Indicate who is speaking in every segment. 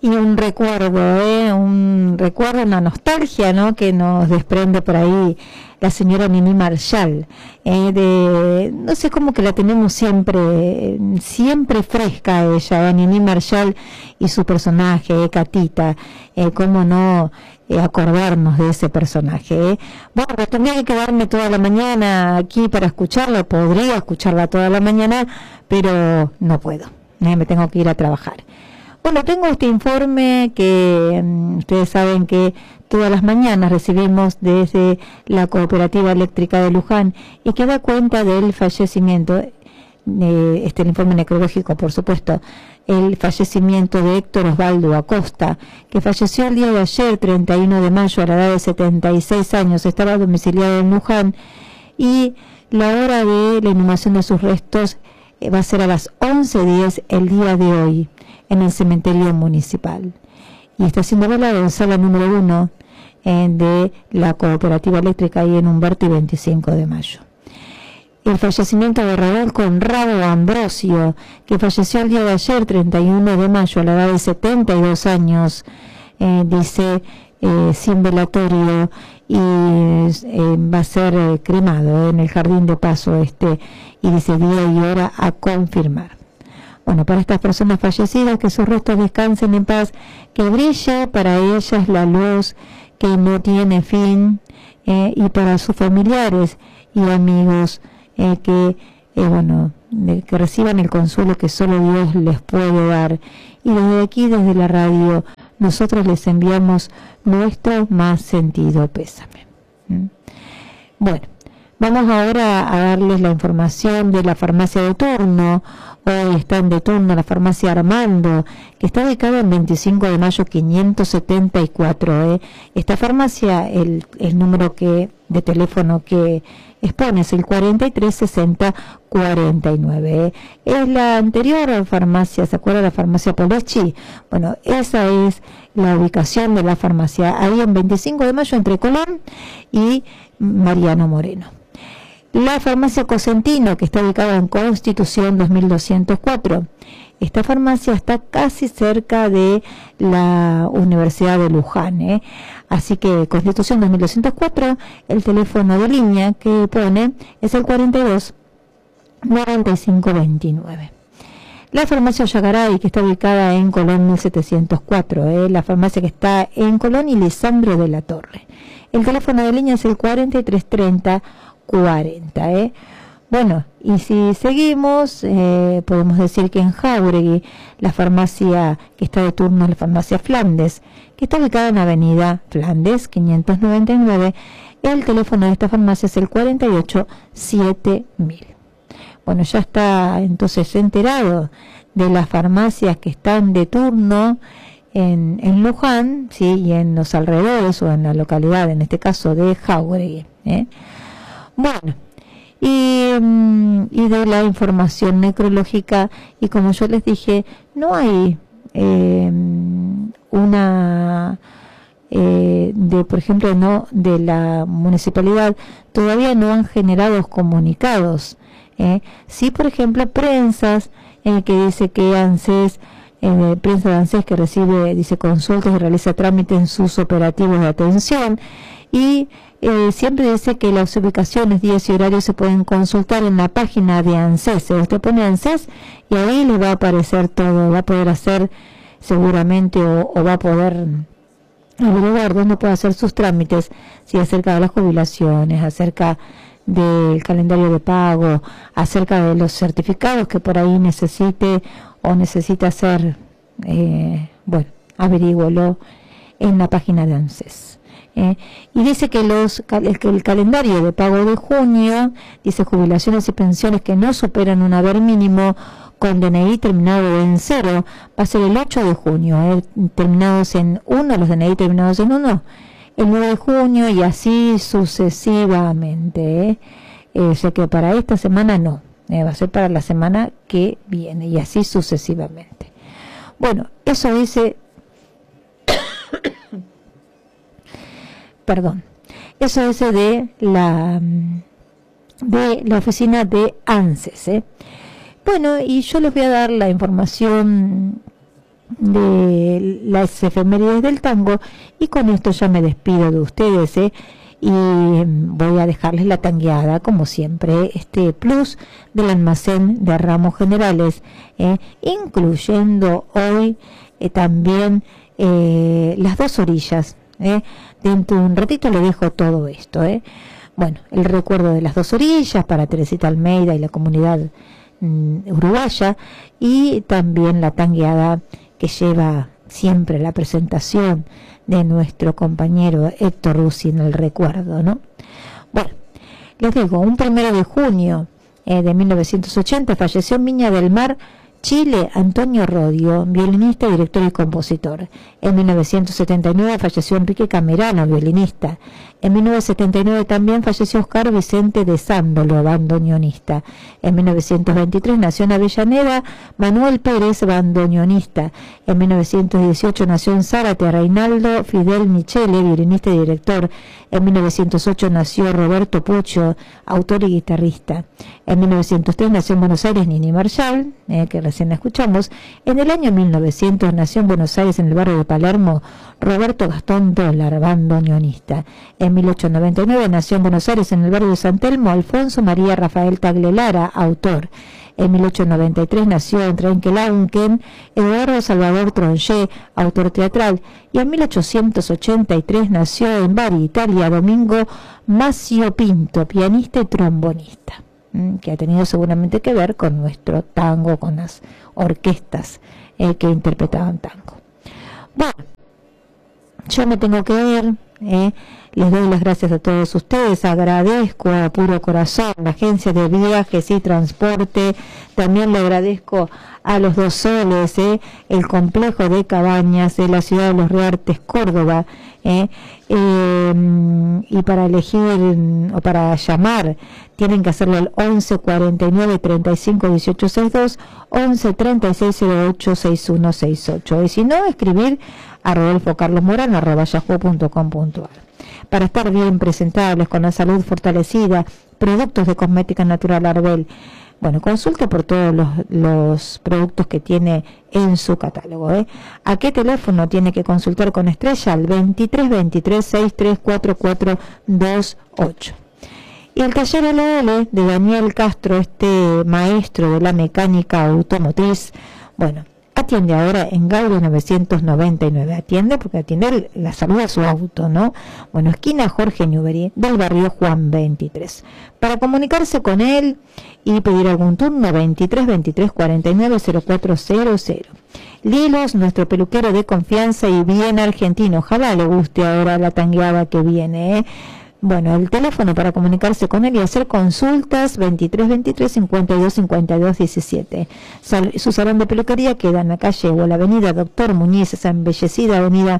Speaker 1: Y un recuerdo, una nostalgia, ¿no?, que nos desprende por ahí la señora Nini Marshall, no sé, cómo que la tenemos siempre fresca ella, Nini Marshall y su personaje, Catita, cómo no acordarnos de ese personaje. Bueno, pues tendría que quedarme toda la mañana aquí para escucharla, podría escucharla toda la mañana, pero no puedo, me tengo que ir a trabajar. Bueno, tengo este informe que ustedes saben que todas las mañanas recibimos desde la Cooperativa Eléctrica de Luján y que da cuenta del fallecimiento, el informe necrológico, por supuesto, el fallecimiento de Héctor Osvaldo Acosta, que falleció el día de ayer, 31 de mayo, a la edad de 76 años, estaba domiciliado en Luján, y la hora de la inhumación de sus restos va a ser a las 11:10 el día de hoy, en el cementerio municipal, y está siendo velado en sala número 1 de la Cooperativa Eléctrica ahí en Humberto y 25 de mayo. El fallecimiento de Raúl Conrado Ambrosio, que falleció el día de ayer, 31 de mayo, a la edad de 72 años, dice, sin velatorio, y va a ser cremado en el Jardín de Paso y dice día y hora a confirmar. Bueno, para estas personas fallecidas, que sus restos descansen en paz, que brille para ellas la luz que no tiene fin, y para sus familiares y amigos, que reciban el consuelo que solo Dios les puede dar. Y desde aquí, desde la radio, nosotros les enviamos nuestro más sentido pésame. Bueno, vamos ahora a darles la información de la farmacia de turno. Hoy están de turno la farmacia Armando, que está ubicada en 25 de mayo 574. Esta farmacia, el número de teléfono que expone es el 436049. Es la anterior farmacia, ¿se acuerda la farmacia Polechi? Bueno, esa es la ubicación de la farmacia, ahí en 25 de mayo entre Colón y Mariano Moreno. La farmacia Cosentino, que está ubicada en Constitución 2204. Esta farmacia está casi cerca de la Universidad de Luján, Así que Constitución 2204, el teléfono de línea que pone es el 42 95 29. La farmacia Yagaray, que está ubicada en Colón 1704, la farmacia que está en Colón y Lisandro de la Torre. El teléfono de línea es el 4330 40. Bueno, y si seguimos, podemos decir que en Jáuregui, la farmacia que está de turno es la farmacia Flandes, que está ubicada en Avenida Flandes 599. El teléfono de esta farmacia es el 48 7000. Bueno, ya está entonces enterado de las farmacias que están de turno en Luján, ¿sí?, y en los alrededores o en la localidad, en este caso de Jáuregui. Bueno, y de la información necrológica, y como yo les dije, no hay por ejemplo, no de la municipalidad, todavía no han generado comunicados. Sí, por ejemplo, prensas que dice que ANSES, prensa de ANSES que recibe, dice, consultas y realiza trámites en sus operativos de atención, y siempre dice que las ubicaciones, días y horarios se pueden consultar en la página de ANSES. Usted pone ANSES y ahí le va a aparecer todo, va a poder hacer seguramente o va a poder averiguar dónde puede hacer sus trámites, si acerca de las jubilaciones, acerca del calendario de pago, acerca de los certificados que por ahí necesite o necesita hacer. Bueno, averígualo en la página de ANSES. Y dice que el calendario de pago de junio, dice, jubilaciones y pensiones que no superan un haber mínimo con DNI terminado en 0, va a ser el 8 de junio, terminados en 1, los DNI terminados en 1, el 9 de junio y así sucesivamente. O sea que para esta semana no, va a ser para la semana que viene y así sucesivamente. Bueno, eso dice... Eso es de la oficina de ANSES. Bueno, y yo les voy a dar la información de las efemérides del tango, y con esto ya me despido de ustedes, y voy a dejarles la tangueada, como siempre, este plus del almacén de Ramos Generales, incluyendo hoy también las dos orillas. Dentro de un ratito le dejo todo esto. Bueno, el recuerdo de las dos orillas para Teresita Almeida y la comunidad uruguaya, y también la tangueada que lleva siempre la presentación de nuestro compañero Héctor Russi en el recuerdo, ¿no? Bueno, les digo, un 1 de junio de 1980 falleció en Viña del Mar, Chile, Antonio Rodio, violinista, director y compositor. En 1979 falleció Enrique Camerano, violinista. En 1979 también falleció Oscar Vicente de Sándolo, bandoneonista. En 1923 nació en Avellaneda Manuel Pérez, bandoneonista. En 1918 nació en Zárate Reinaldo Fidel Michele, violinista y director. En 1908 nació Roberto Puccio, autor y guitarrista. En 1903 nació en Buenos Aires Nini Marshall, que recién escuchamos. En el año 1900 nació en Buenos Aires, en el barrio de Palermo, Roberto Gastón Dólar, bandoneonista. En 1899 nació en Buenos Aires, en el barrio de San Telmo, Alfonso María Rafael Tagle-Lara, autor. En 1893 nació en Trenquelauquen Eduardo Salvador Tronché, autor teatral. Y en 1883 nació en Bari, Italia, Domingo Macio Pinto, pianista y trombonista, que ha tenido seguramente que ver con nuestro tango, con las orquestas que interpretaban tango. Bueno, yo me tengo que ir. Les doy las gracias a todos ustedes, agradezco a puro corazón la agencia de viajes y transporte, también le agradezco a los Dos Soles, el complejo de cabañas de la ciudad de Los Reartes, Córdoba, y para elegir o para llamar tienen que hacerlo al 11 49 35 18 62, 11 36 08 61 68, y si no, escribir a rodolfocarlosmorano@yahoo.com.ar. Para estar bien presentables, con la salud fortalecida, productos de cosmética natural Arbel. Bueno, consulte por todos los productos que tiene en su catálogo. ¿A qué teléfono tiene que consultar con Estrella? Al 23 23 63 44 28. Y el taller LL de Daniel Castro, este maestro de la mecánica automotriz, bueno, atiende ahora en Gaudí 999. Atiende porque atiende la salud de su auto, ¿no? Bueno, esquina Jorge Newbery, del barrio Juan 23. Para comunicarse con él y pedir algún turno, 23 23 49 0400. Lilos, nuestro peluquero de confianza y bien argentino. Ojalá le guste ahora la tangueada que viene, Bueno, el teléfono para comunicarse con él y hacer consultas, 23 23 52 52 17. Su salón de peluquería queda en la calle o la avenida Doctor Muñiz, esa embellecida avenida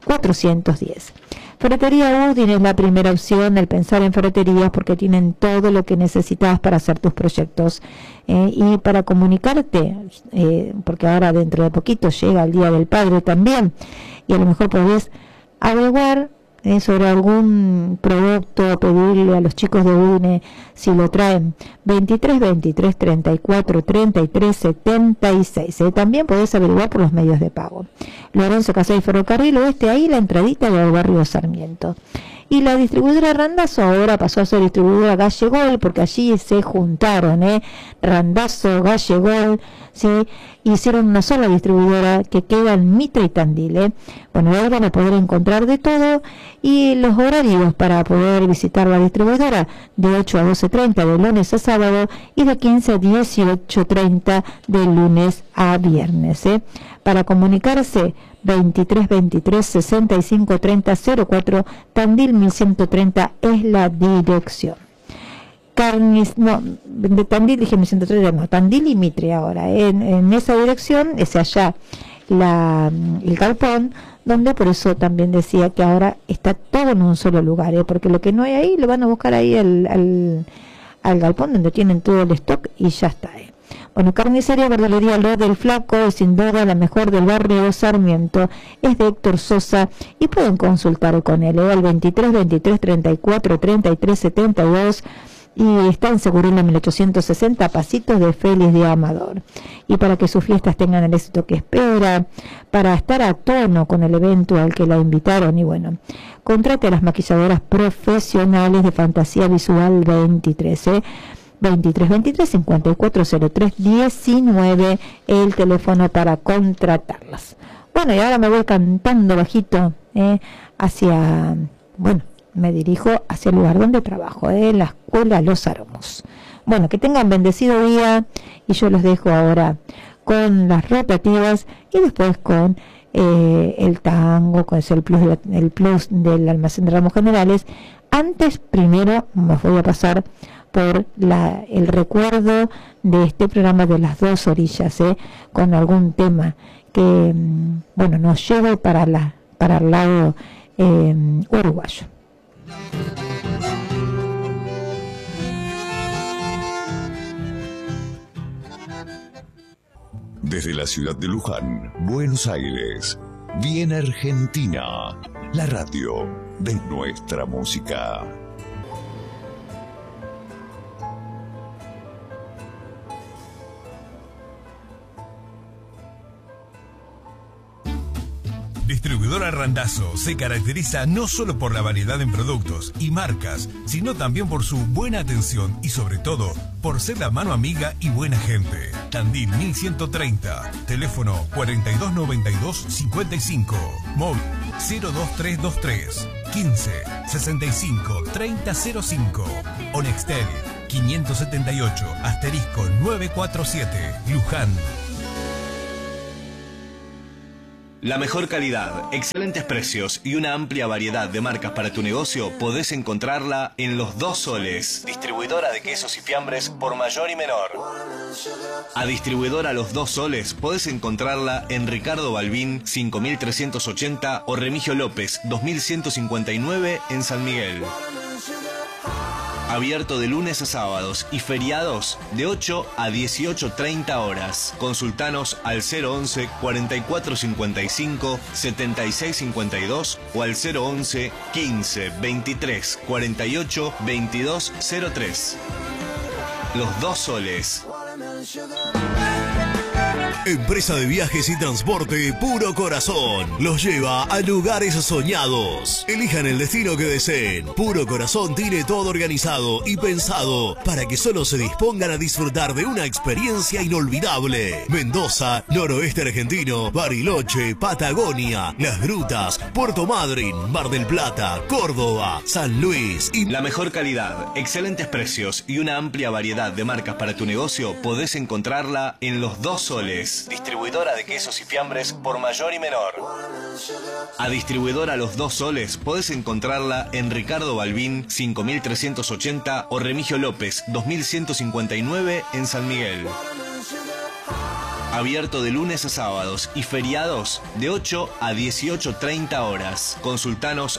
Speaker 1: 410. Ferretería Udin es la primera opción al pensar en ferreterías, porque tienen todo lo que necesitas para hacer tus proyectos. Y para comunicarte, porque ahora dentro de poquito llega el Día del Padre también, y a lo mejor podés averiguar sobre algún producto, pedirle a los chicos de UNE si lo traen. 23 23 34 33 76. También podés averiguar por los medios de pago. Lorenzo Casay Ferrocarril Oeste, ahí la entradita del barrio Sarmiento. Y la distribuidora Randazzo ahora pasó a ser distribuidora Gallegol, porque allí se juntaron, Randazzo, Gallegol, ¿sí? Hicieron una sola distribuidora que queda en Mitre y Tandil, Bueno, ahora van a poder encontrar de todo, y los horarios para poder visitar la distribuidora: de 8 a 12:30 de lunes a sábado y de 15 a 18:30 de lunes a viernes. Para comunicarse, 23 23 65 30 04, Tandil 1130 es la dirección. De Tandil dije 1130, no, Tandil y Mitre ahora. En esa dirección es allá el galpón, donde por eso también decía que ahora está todo en un solo lugar, porque lo que no hay ahí lo van a buscar ahí al galpón donde tienen todo el stock y ya está. Bueno, Carnicería Verdulería Lo del Flaco es sin duda la mejor del barrio Sarmiento, es de Héctor Sosa, y pueden consultar con él al 23 23 34 33 72, y está en Segurín 1860, pasitos de Félix de Amador. Y para que sus fiestas tengan el éxito que espera, para estar a tono con el evento al que la invitaron, y bueno, contrate a las maquilladoras profesionales de Fantasía Visual 23, 23 5403 19, el teléfono para contratarlas. Bueno, y ahora me voy cantando bajito hacia, bueno, me dirijo hacia el lugar donde trabajo, la Escuela Los Aromos. Bueno, que tengan bendecido día, y yo los dejo ahora con las rotativas y después con el tango, con el plus del almacén de Ramos Generales. Antes, primero, me voy a pasar por el recuerdo de este programa de las dos orillas, con algún tema que, bueno, nos lleve para el lado uruguayo.
Speaker 2: Desde la ciudad de Luján, Buenos Aires, viene Argentina, la radio de nuestra música.
Speaker 3: Distribuidora Randazzo se caracteriza no solo por la variedad en productos y marcas, sino también por su buena atención y sobre todo por ser la mano amiga y buena gente. Tandil 1130, teléfono 4292-55, móvil 02323 15 65 3005, o Nextel 578 *947, Luján.
Speaker 4: La mejor calidad, excelentes precios y una amplia variedad de marcas para tu negocio podés encontrarla en Los Dos Soles, distribuidora de quesos y fiambres por mayor y menor. A distribuidora Los Dos Soles podés encontrarla en Ricardo Balbín 5380 o Remigio López 2159 en San Miguel. Abierto de lunes a sábados y feriados de 8 a 18:30 horas. Consultanos al 011 4455 7652 o al 011 15 23 48 2203. Los Dos Soles.
Speaker 5: Empresa de viajes y transporte Puro Corazón los lleva a lugares soñados. Elijan el destino que deseen. Puro Corazón tiene todo organizado y pensado para que solo se dispongan a disfrutar de una experiencia inolvidable. Mendoza, noroeste argentino, Bariloche, Patagonia, Las Grutas, Puerto Madryn, Mar del Plata, Córdoba, San Luis y...
Speaker 4: La mejor calidad, excelentes precios y una amplia variedad de marcas para tu negocio podés encontrarla en Los Dos Soles, distribuidora de quesos y fiambres por mayor y menor. A distribuidora Los Dos Soles podés encontrarla en Ricardo Balbín 5380 o Remigio López 2159 en San Miguel. Abierto de lunes a sábados y feriados de 8 a 18:30 horas. Consultanos